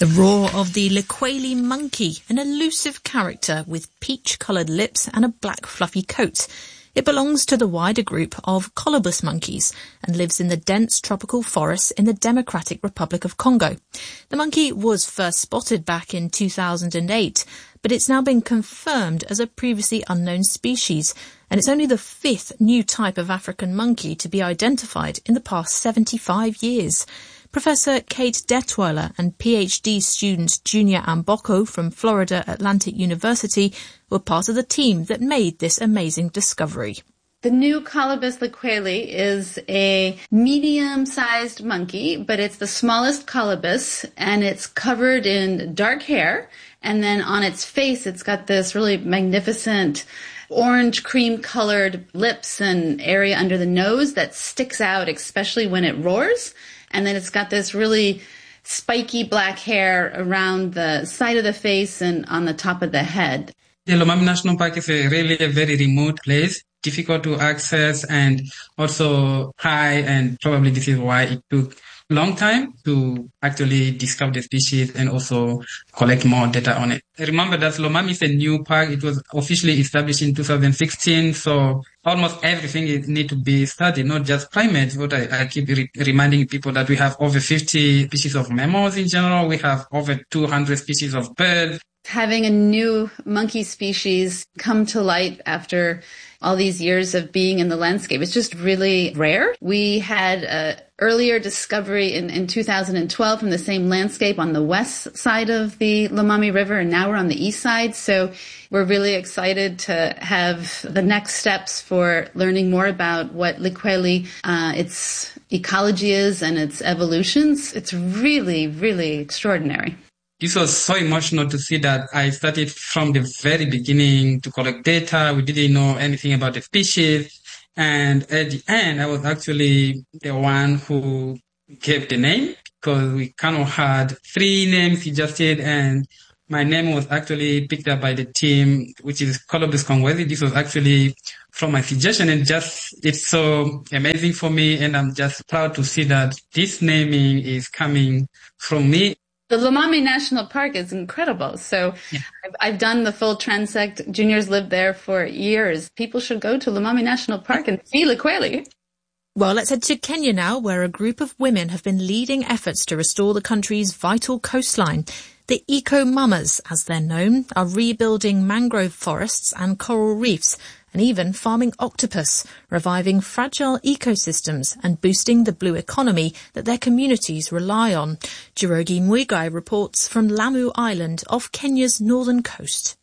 The roar of the Liquale monkey, an elusive character with peach-coloured lips and a black fluffy coat. It belongs to the wider group of colobus monkeys and lives in the dense tropical forests in the Democratic Republic of Congo. The monkey was first spotted back in 2008, but it's now been confirmed as a previously unknown species, and it's only the fifth new type of African monkey to be identified in the past 75 years. Professor Kate Detweiler and PhD student Junior Amboko from Florida Atlantic University were part of the team that made this amazing discovery. The new Colobus liquale is a medium-sized monkey, but it's the smallest colobus, and it's covered in dark hair, and then on its face it's got this really magnificent orange cream-colored lips and area under the nose that sticks out, especially when it roars. And then it's got this really spiky black hair around the side of the face and on the top of the head. The Lomami National Park is a very remote place, difficult to access and also high, and probably this is why it took a long time to actually discover the species and also collect more data on it. Remember that Lomami is a new park. It was officially established in 2016, so almost everything needs to be studied, not just primates. What I keep reminding people that we have over 50 species of mammals in general. We have over 200 species of birds. Having a new monkey species come to light after all these years of being in the landscape, it's just really rare. We had an earlier discovery in 2012 from the same landscape on the west side of the Lomami River, and now we're on the east side. So we're really excited to have the next steps for learning more about what Liquale, its ecology is and its evolutions. It's really, really extraordinary. This was so emotional to see that I started from the very beginning to collect data. We didn't know anything about the species. And at the end, I was actually the one who gave the name, because we kind of had three names suggested, and my name was actually picked up by the team, which is Colobus congwesi. This was actually from my suggestion, and it's so amazing for me, and I'm just proud to see that this naming is coming from me. The Lomami National Park is incredible. So yeah. I've done the full transect. Junior's lived there for years. People should go to Lomami National Park and see Liquale. Well, let's head to Kenya now, where a group of women have been leading efforts to restore the country's vital coastline. The Eco Mamas, as they're known, are rebuilding mangrove forests and coral reefs, and even farming octopus, reviving fragile ecosystems and boosting the blue economy that their communities rely on. Njoroge Muigai reports from Lamu Island off Kenya's northern coast.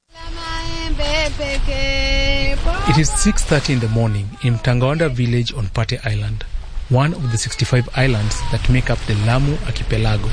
It is 6:30 in the morning in Mtangawanda village on Pate Island, one of the 65 islands that make up the Lamu archipelago.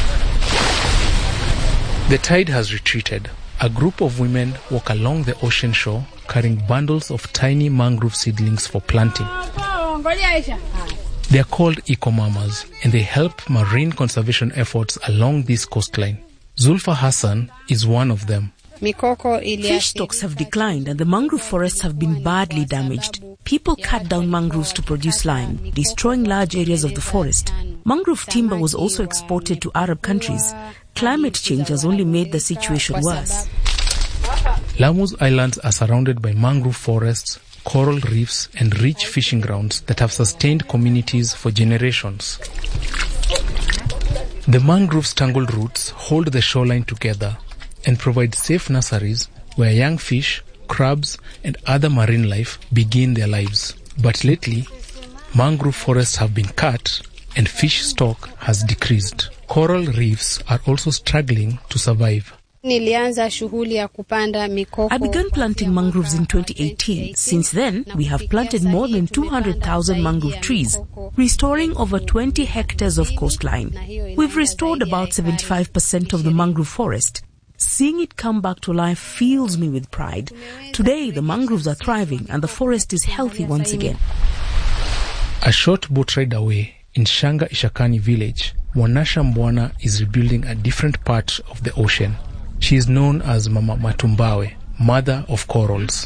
The tide has retreated. A group of women walk along the ocean shore carrying bundles of tiny mangrove seedlings for planting. They are called Eco-Mamas, and they help marine conservation efforts along this coastline. Zulfa Hassan is one of them. Fish stocks have declined and the mangrove forests have been badly damaged. People cut down mangroves to produce lime, destroying large areas of the forest. Mangrove timber was also exported to Arab countries. Climate change has only made the situation worse. Lamu's islands are surrounded by mangrove forests, coral reefs, and rich fishing grounds that have sustained communities for generations. The mangrove's tangled roots hold the shoreline together and provide safe nurseries where young fish, crabs, and other marine life begin their lives. But lately, mangrove forests have been cut and fish stock has decreased. Coral reefs are also struggling to survive. I began planting mangroves in 2018. Since then, we have planted more than 200,000 mangrove trees, restoring over 20 hectares of coastline. We've restored about 75% of the mangrove forest. Seeing it come back to life fills me with pride. Today, the mangroves are thriving and the forest is healthy once again. A short boat ride away in Shanga Ishakani village, Mwanasha Mbwana is rebuilding a different part of the ocean. She is known as Mama Matumbawe, mother of corals.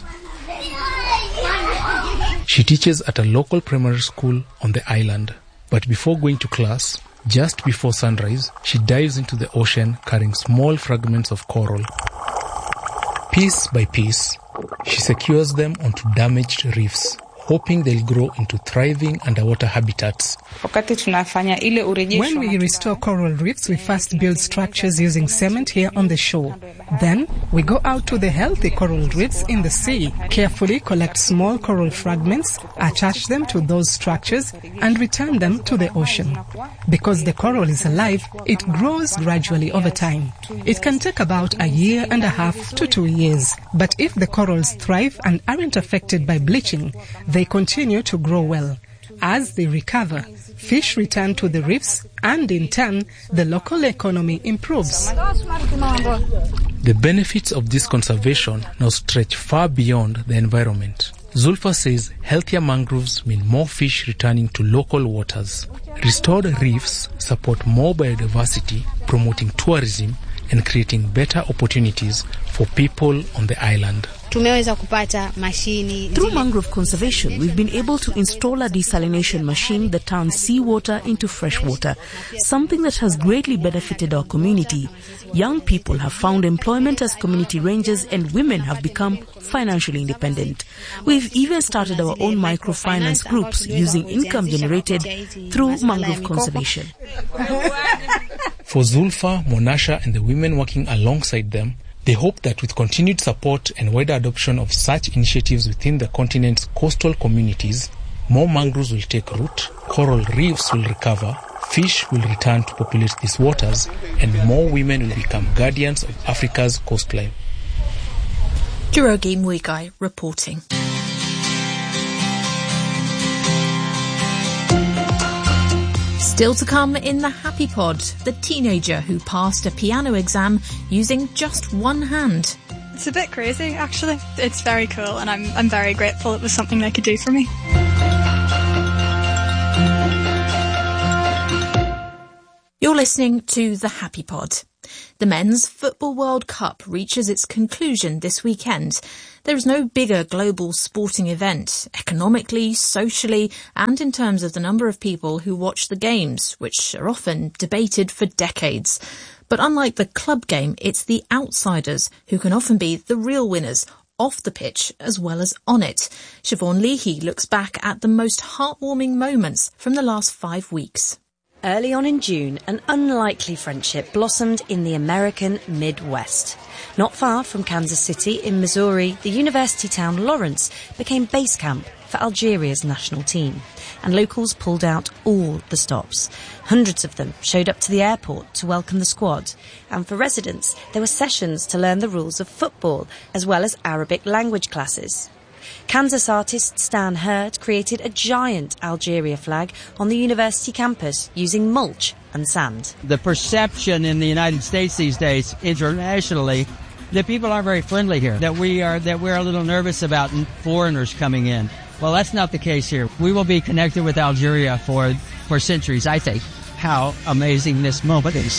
She teaches at a local primary school on the island. But before going to class, Just before sunrise, she dives into the ocean carrying small fragments of coral. Piece by piece, she secures them onto damaged reefs, hoping they'll grow into thriving underwater habitats. When we restore coral reefs, we first build structures using cement here on the shore. Then, we go out to the healthy coral reefs in the sea, carefully collect small coral fragments, attach them to those structures, and return them to the ocean. Because the coral is alive, it grows gradually over time. It can take about 1.5 to 2 years. But if the corals thrive and aren't affected by bleaching, they continue to grow well. As they recover, fish return to the reefs, and in turn, the local economy improves. The benefits of this conservation now stretch far beyond the environment. Zulfa says healthier mangroves mean more fish returning to local waters. Restored reefs support more biodiversity, promoting tourism and creating better opportunities for people on the island. Through mangrove conservation, we've been able to install a desalination machine that turns seawater into fresh water, something that has greatly benefited our community. Young people have found employment as community rangers, and women have become financially independent. We've even started our own microfinance groups using income generated through mangrove conservation. For Zulfa, Monasha and the women working alongside them, they hope that with continued support and wider adoption of such initiatives within the continent's coastal communities, more mangroves will take root, coral reefs will recover, fish will return to populate these waters, and more women will become guardians of Africa's coastline. Jurogi Muigai reporting. Still to come in the Happy Pod, the teenager who passed a piano exam using just one hand. It's a bit crazy, actually. It's very cool, and I'm very grateful it was something they could do for me. You're listening to the Happy Pod. The Men's Football World Cup reaches its conclusion this weekend. There is no bigger global sporting event, economically, socially, and in terms of the number of people who watch the games, which are often debated for decades. But unlike the club game, it's the outsiders who can often be the real winners, off the pitch as well as on it. Siobhan Leahy looks back at the most heartwarming moments from the last 5 weeks. Early on in June, an unlikely friendship blossomed in the American Midwest. Not far from Kansas City in Missouri, the university town Lawrence became base camp for Algeria's national team, and locals pulled out all the stops. Hundreds of them showed up to the airport to welcome the squad, and for residents, there were sessions to learn the rules of football, as well as Arabic language classes. Kansas artist Stan Hurd created a giant Algeria flag on the university campus using mulch and sand. The perception in the United States these days, internationally, that people aren't very friendly here, that we're a little nervous about foreigners coming in. Well, that's not the case here. We will be connected with Algeria for centuries, I think. How amazing this moment is.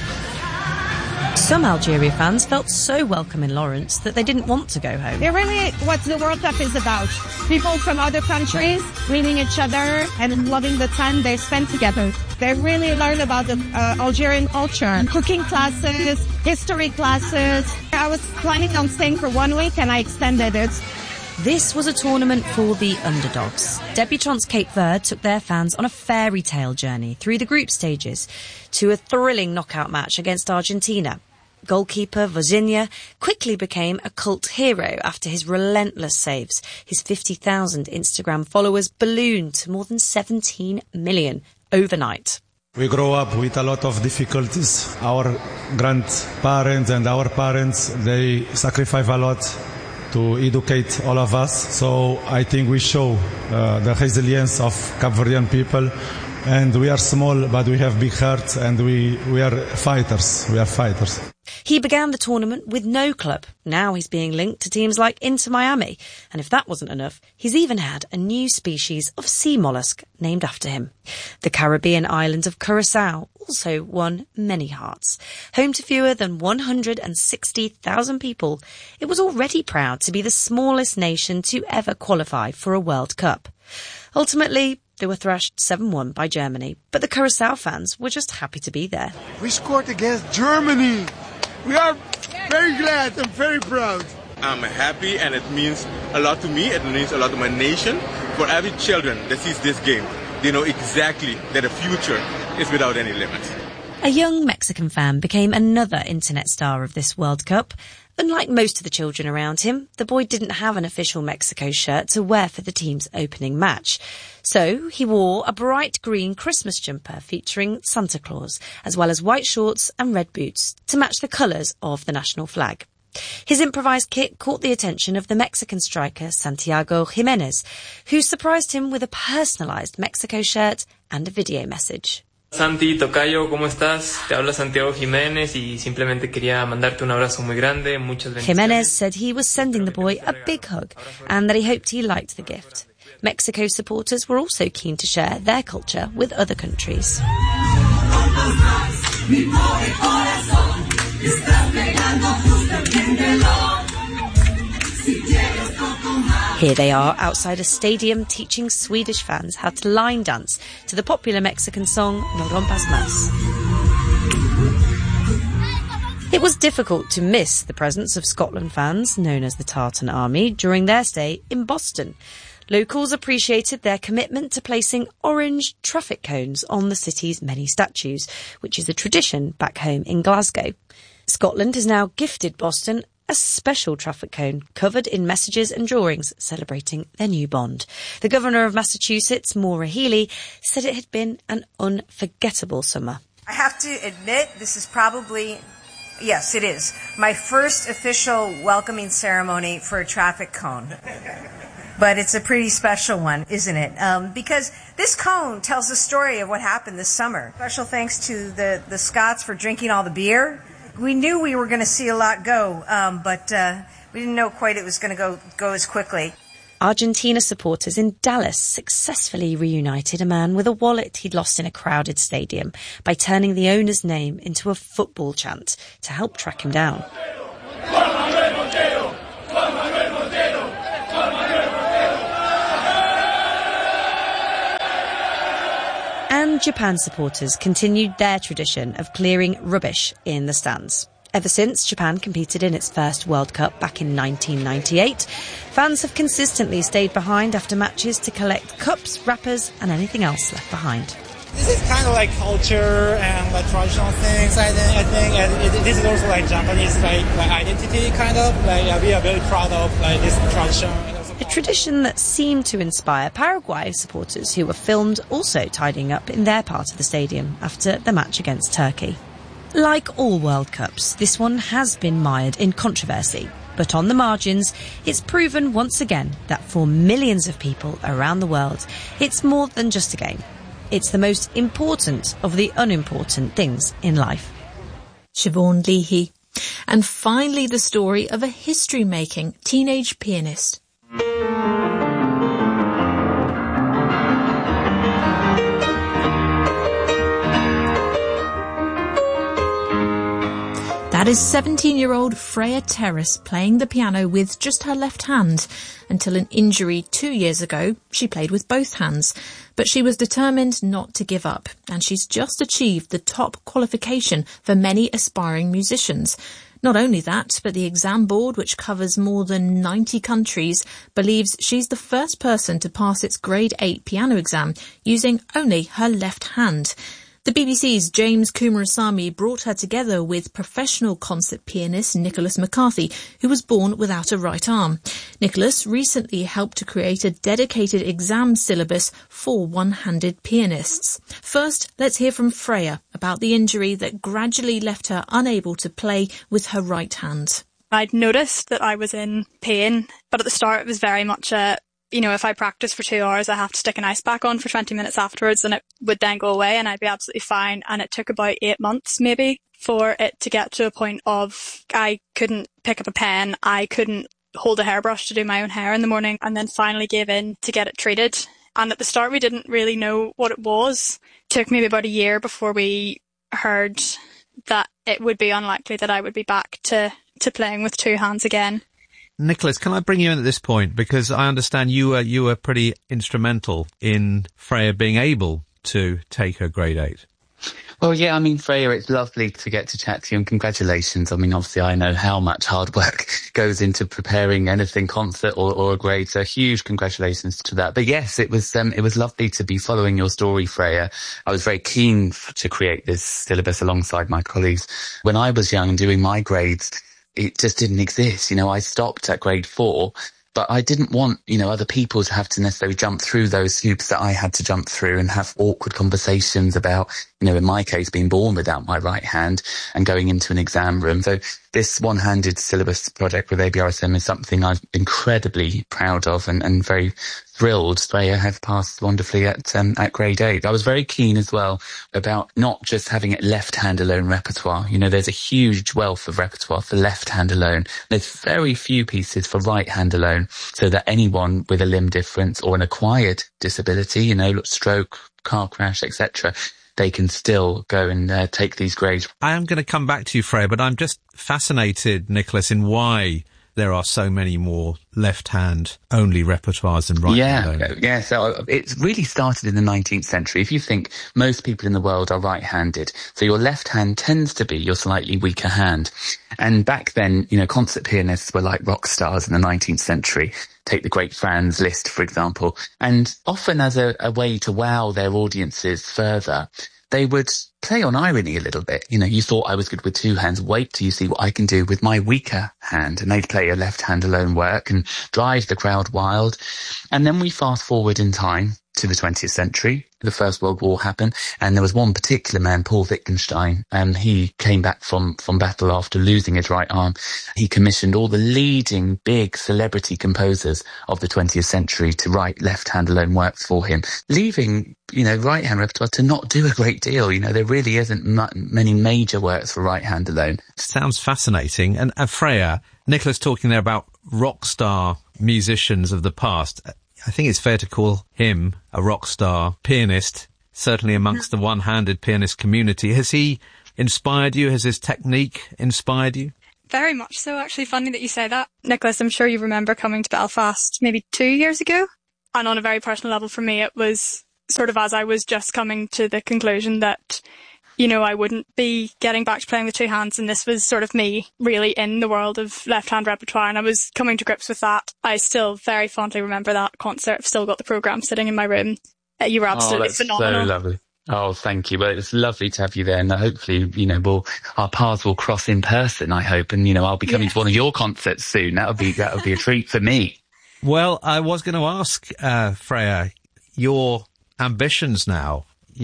Some Algeria fans felt so welcome in Lawrence that they didn't want to go home. They're really what the World Cup is about. People from other countries meeting each other and loving the time they spend together. They really learn about the Algerian culture, cooking classes, history classes. I was planning on staying for 1 week and I extended it. This was a tournament for the underdogs. Debutantes Cape Verde took their fans on a fairy tale journey through the group stages to a thrilling knockout match against Argentina. Goalkeeper Vozinha quickly became a cult hero after his relentless saves. His 50,000 Instagram followers ballooned to more than 17 million overnight. We grow up with a lot of difficulties. Our grandparents and our parents, they sacrifice a lot to educate all of us. So I think we show the resilience of Cape Verdean people. And we are small, but we have big hearts, and we are fighters. We are fighters. He began the tournament with no club. Now he's being linked to teams like Inter Miami. And if that wasn't enough, he's even had a new species of sea mollusk named after him. The Caribbean island of Curacao also won many hearts. Home to fewer than 160,000 people, it was already proud to be the smallest nation to ever qualify for a World Cup. Ultimately, They were thrashed 7-1 by Germany, but the Curaçao fans were just happy to be there. We scored against Germany. We are very glad and very proud. I'm happy, and it means a lot to me. It means a lot to my nation. For every children that sees this game, they know exactly that the future is without any limits. A young Mexican fan became another internet star of this World Cup. Unlike most of the children around him, the boy didn't have an official Mexico shirt to wear for the team's opening match. So he wore a bright green Christmas jumper featuring Santa Claus, as well as white shorts and red boots to match the colours of the national flag. His improvised kit caught the attention of the Mexican striker Santiago Jimenez, who surprised him with a personalised Mexico shirt and a video message. Santi, tocayo, ¿cómo estás? Te habla Santiago Jiménez y simplemente quería mandarte un abrazo muy grande, muchas bendiciones. Jiménez said he was sending the boy a big hug and that he hoped he liked the gift. Mexico supporters were also keen to share their culture with other countries. Here they are outside a stadium teaching Swedish fans how to line dance to the popular Mexican song No Rompas Más. It was difficult to miss the presence of Scotland fans, known as the Tartan Army, during their stay in Boston. Locals appreciated their commitment to placing orange traffic cones on the city's many statues, which is a tradition back home in Glasgow. Scotland has now gifted Boston a special traffic cone covered in messages and drawings celebrating their new bond. The Governor of Massachusetts, Maura Healey, said it had been an unforgettable summer. I have to admit, this is probably, yes, it is, my first official welcoming ceremony for a traffic cone. But it's a pretty special one, isn't it? Because this cone tells the story of what happened this summer. Special thanks to the Scots for drinking all the beer. We knew we were going to see a lot go, but we didn't know quite it was going to go as quickly. Argentina supporters in Dallas successfully reunited a man with a wallet he'd lost in a crowded stadium by turning the owner's name into a football chant to help track him down. And Japan supporters continued their tradition of clearing rubbish in the stands. Ever since Japan competed in its first World Cup back in 1998, fans have consistently stayed behind after matches to collect cups, wrappers and anything else left behind. This is kind of like culture and like traditional things, I think, and this is also like Japanese like identity kind of. We are very proud of like this tradition. A tradition that seemed to inspire Paraguay supporters who were filmed also tidying up in their part of the stadium after the match against Turkey. Like all World Cups, this one has been mired in controversy. But on the margins, it's proven once again that for millions of people around the world, it's more than just a game. It's the most important of the unimportant things in life. Siobhan Leahy. And finally, the story of a history-making teenage pianist. That is 17-year-old Freya Terrace playing the piano with just her left hand. Until an injury 2 years ago, she played with both hands. But she was determined not to give up, and she's just achieved the top qualification for many aspiring musicians. Not only that, but the exam board, which covers more than 90 countries, believes she's the first person to pass its grade 8 piano exam using only her left hand. The BBC's James Kumarasamy brought her together with professional concert pianist Nicholas McCarthy, who was born without a right arm. Nicholas recently helped to create a dedicated exam syllabus for one-handed pianists. First, let's hear from Freya about the injury that gradually left her unable to play with her right hand. I'd noticed that I was in pain, but at the start it was very much if I practice for 2 hours, I have to stick an ice pack on for 20 minutes afterwards and it would then go away and I'd be absolutely fine. And it took about 8 months maybe for it to get to a point of I couldn't pick up a pen, I couldn't hold a hairbrush to do my own hair in the morning, and then finally gave in to get it treated. And at the start we didn't really know what it was. It took maybe about a year before we heard that it would be unlikely that I would be back to playing with two hands again. Nicholas, can I bring you in at this point? Because I understand you were pretty instrumental in Freya being able to take her grade 8. Well, yeah, I mean, Freya, it's lovely to get to chat to you, and congratulations. I mean, obviously, I know how much hard work goes into preparing anything, concert or a grade, so huge congratulations to that. But yes, it was lovely to be following your story, Freya. I was very keen to create this syllabus alongside my colleagues. When I was young and doing my grades, it just didn't exist. You know, I stopped at grade 4. But I didn't want, other people to have to necessarily jump through those hoops that I had to jump through and have awkward conversations about, in my case, being born without my right hand and going into an exam room. So this one-handed syllabus project with ABRSM is something I'm incredibly proud of and very thrilled. Freya has passed wonderfully at grade 8. I was very keen as well about not just having it left-hand alone repertoire. There's a huge wealth of repertoire for left-hand alone. There's very few pieces for right-hand alone, so that anyone with a limb difference or an acquired disability, stroke, car crash, etc., they can still go and take these grades. I am going to come back to you, Freya, but I'm just fascinated, Nicholas, in why there are so many more left-hand only repertoires than right-hand only. Yeah, so it really started in the 19th century. If you think most people in the world are right-handed, so your left hand tends to be your slightly weaker hand. And back then, concert pianists were like rock stars in the 19th century. Take the great Franz Liszt, for example. And often as a way to wow their audiences further, they would play on irony a little bit. You thought I was good with two hands. Wait till you see what I can do with my weaker hand. And they'd play a left hand alone work and drive the crowd wild. And then we fast forward in time to the 20th century. The First World War happened, and there was one particular man, Paul Wittgenstein, and he came back from battle after losing his right arm. He commissioned all the leading big celebrity composers of the 20th century to write left-hand alone works for him, leaving, right-hand repertoire to not do a great deal. There really isn't many major works for right-hand alone. Sounds fascinating. And Freya, Nicholas talking there about rock star musicians of the past. I think it's fair to call him a rock star pianist, certainly amongst the one-handed pianist community. Has he inspired you? Has his technique inspired you? Very much so, actually. Funny that you say that. Nicholas, I'm sure you remember coming to Belfast maybe 2 years ago. And on a very personal level for me, it was sort of as I was just coming to the conclusion that, I wouldn't be getting back to playing with two hands, and this was sort of me really in the world of left-hand repertoire, and I was coming to grips with that. I still very fondly remember that concert. I've still got the programme sitting in my room. You were absolutely phenomenal. So lovely. Oh, thank you. Well, it's lovely to have you there, and hopefully, our paths will cross in person, I hope, and, I'll be coming to one of your concerts soon. That would be a treat for me. Well, I was going to ask, Freya, your ambitions now.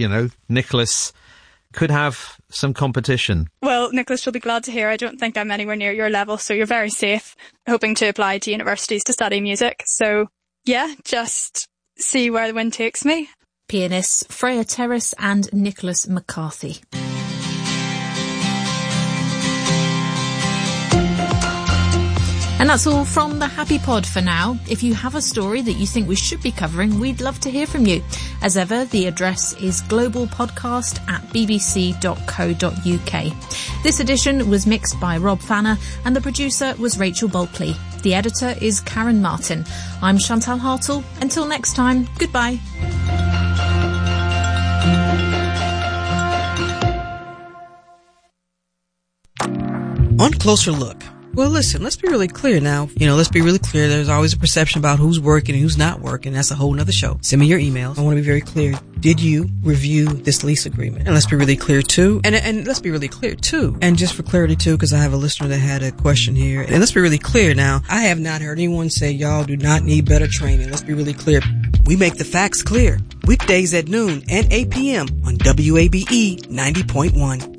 Nicholas could have some competition. Well, Nicholas, you'll be glad to hear I don't think I'm anywhere near your level, so you're very safe, hoping to apply to universities to study music. So, yeah, just see where the wind takes me. Pianists Freya Terrace and Nicholas McCarthy. And that's all from the Happy Pod for now. If you have a story that you think we should be covering, we'd love to hear from you. As ever, the address is globalpodcast@bbc.co.uk. This edition was mixed by Rob Fanner and the producer was Rachel Bulkley. The editor is Karen Martin. I'm Chantal Hartle. Until next time, goodbye. On Closer Look. Well, listen, let's be really clear now. Let's be really clear. There's always a perception about who's working and who's not working. That's a whole nother show. Send me your emails. I want to be very clear. Did you review this lease agreement? And let's be really clear too. And let's be really clear too. And just for clarity too, because I have a listener that had a question here. And let's be really clear now. I have not heard anyone say y'all do not need better training. Let's be really clear. We make the facts clear. Weekdays at noon and 8 p.m. on WABE 90.1.